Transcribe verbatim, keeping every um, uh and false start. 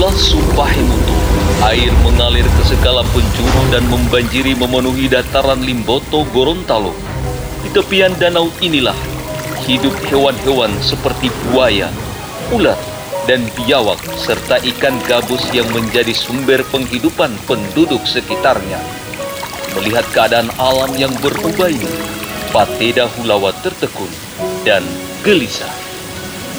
Danau Supahemutu, air mengalir ke segala penjuru dan membanjiri memenuhi dataran Limboto Gorontalo. Di tepian danau inilah hidup hewan-hewan seperti buaya, ular, dan biawak serta ikan gabus yang menjadi sumber penghidupan penduduk sekitarnya. Melihat keadaan alam yang berubah ini, Pateda Hulawa tertekun dan gelisah.